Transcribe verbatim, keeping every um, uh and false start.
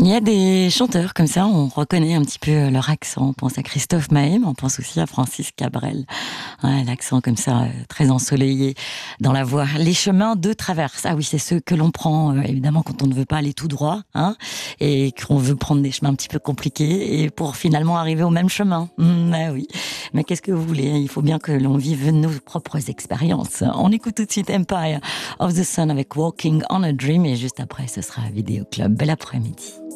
Il y a des chanteurs comme ça, on reconnaît un petit peu leur accent. On pense à Christophe Maé, mais on pense aussi à Francis Cabrel. Ouais, l'accent comme ça, euh, très ensoleillé dans la voix. Les chemins de traverse. Ah oui, c'est ceux que l'on prend, euh, évidemment, quand on ne veut pas aller tout droit, hein, et qu'on veut prendre des chemins un petit peu compliqués, et pour finalement arriver au même chemin. Mmh, ah oui. Mais qu'est-ce que vous voulez? Il faut bien que l'on vive nos propres expériences. On écoute tout de suite Empire of the Sun avec Walking on a Dream, et juste après, ce sera Vidéo Club. Bel après-midi.